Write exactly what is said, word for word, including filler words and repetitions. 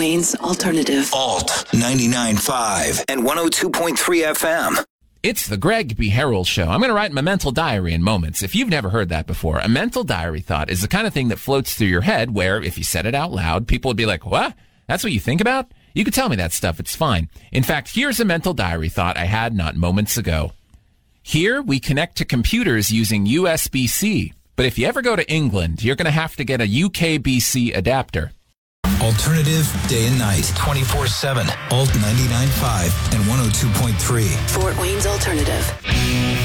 Wayne's Alternative. Alt ninety-nine point five and one oh two point three F M. It's the Greg B. Harrell Show. I'm going to write my mental diary in moments. If you've never heard that before, a mental diary thought is the kind of thing that floats through your head where, if you said it out loud, people would be like, what? That's what you think about? You could tell me that stuff. It's fine. In fact, here's a mental diary thought I had not moments ago. Here, we connect to computers using U S B C. But if you ever go to England, you're going to have to get a U K B C adapter. Alternative day and night, twenty-four seven. Alt ninety-nine point five and one oh two point three. Fort Wayne's Alternative.